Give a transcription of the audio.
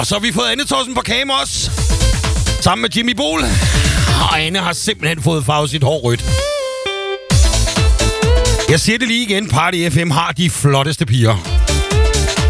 Og så har vi fået Anne Thorsen på cam også. Sammen med Jimmy Bol. Og Anne har simpelthen fået farvet sit hår rødt. Jeg siger det lige igen. Party FM har de flotteste piger.